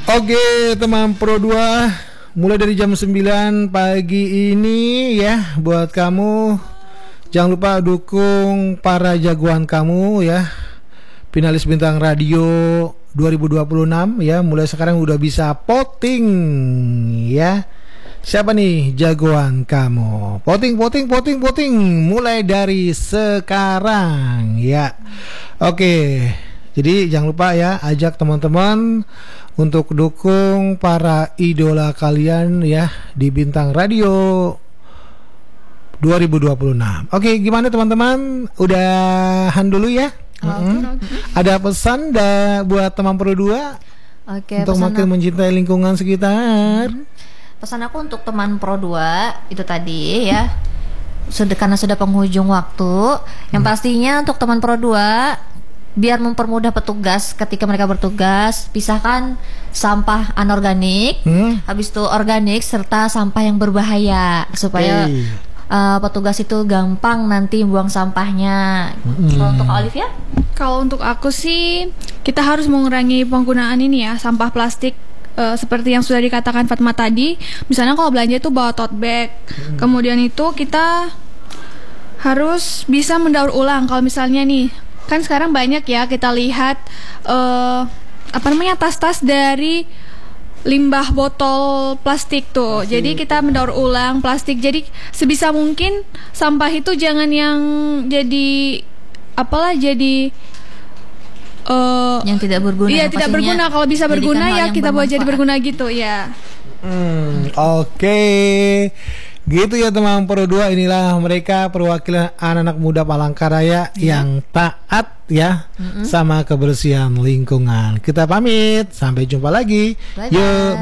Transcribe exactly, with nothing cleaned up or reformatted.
Oke teman Pro dua, mulai dari jam sembilan pagi ini ya, buat kamu jangan lupa dukung para jagoan kamu ya, finalis bintang radio dua ribu dua puluh enam ya. Mulai sekarang udah bisa voting ya. Siapa nih jagoan kamu? Voting, voting, voting, voting mulai dari sekarang ya. Oke, jadi jangan lupa ya, ajak teman-teman untuk dukung para idola kalian ya di Bintang Radio dua ribu dua puluh enam. Oke, gimana teman-teman? Udahan dulu ya. Oh, mm-hmm. okay. Ada pesan da buat teman Pro dua okay, untuk makin aku, mencintai lingkungan sekitar. Hmm. Pesan aku untuk teman Pro dua itu tadi ya. Sudah, karena sudah penghujung waktu. Yang hmm. pastinya untuk teman Pro dua, biar mempermudah petugas ketika mereka bertugas, pisahkan sampah anorganik, hmm? habis itu organik serta sampah yang berbahaya supaya okay. uh, petugas itu gampang nanti buang sampahnya. Hmm. Kalau untuk Olivia? Kalau untuk aku sih, kita harus mengurangi penggunaan ini ya, sampah plastik. Uh, seperti yang sudah dikatakan Fatma tadi, misalnya kalau belanja itu bawa tote bag, hmm. kemudian itu kita harus bisa mendaur ulang. Kalau misalnya nih, kan sekarang banyak ya kita lihat uh, apa namanya tas-tas dari limbah botol plastik tuh. Plastik. Jadi kita mendaur ulang plastik. Jadi sebisa mungkin sampah itu jangan yang jadi apalah jadi uh, yang tidak berguna. Iya, tidak berguna. Kalau bisa berguna ya kita buat jadi berguna gitu ya. Hmm, oke. Okay. Gitu ya teman Pro dua, inilah mereka perwakilan anak-anak muda Palangkaraya yeah. yang taat ya mm-hmm. sama kebersihan lingkungan. Kita pamit, sampai jumpa lagi. Yuk.